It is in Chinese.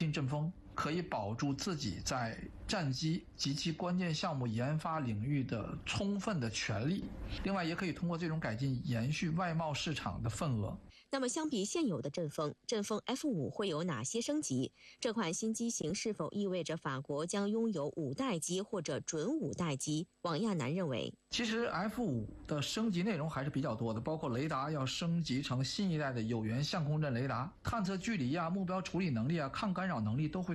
信阵风，可以保住自己在战机及其关键项目研发领域的充分的权利。另外，也可以通过这种改进延续外贸市场的份额。 那么相比现有的阵风F5会有哪些升级？这款新机型是否意味着法国将拥有5代机或者准5代机？王亚楠认为， 其实 F5的升级内容还是比较多的，包括雷达要升级成新一代的有源相控阵雷达，探测距离啊、目标处理能力啊、抗干扰能力都会